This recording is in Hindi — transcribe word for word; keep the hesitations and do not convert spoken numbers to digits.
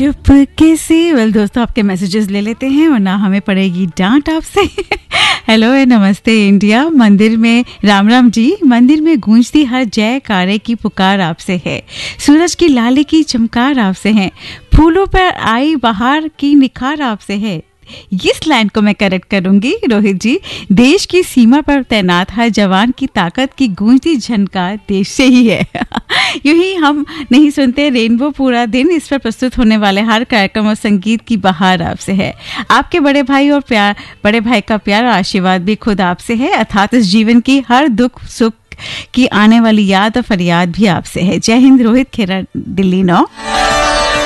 चुपके से वेल दोस्तों आपके मैसेजेस ले लेते हैं वरना हमें पड़ेगी डांट आपसे। हेलो ए नमस्ते इंडिया। मंदिर में राम राम जी। मंदिर में गूंजती हर जयकारे की पुकार आपसे है, सूरज की लाली की चमकार आपसे है, फूलों पर आई बहार की निखार आपसे है। इस लाइन को मैं करेक्ट करूंगी रोहित जी। देश की सीमा पर तैनात हर जवान की ताकत की गूंजती झनकार देश से ही है। यूं ही हम नहीं सुनते रेनबो पूरा दिन। इस पर प्रस्तुत होने वाले हर कार्यक्रम और संगीत की बहार आपसे है। आपके बड़े भाई और प्यार बड़े भाई का प्यार और आशीर्वाद भी खुद आपसे है, अर्थात इस जीवन की हर दुख सुख की आने वाली याद और फरियाद भी आपसे है। जय हिंद रोहित, खेरा दिल्ली नौ।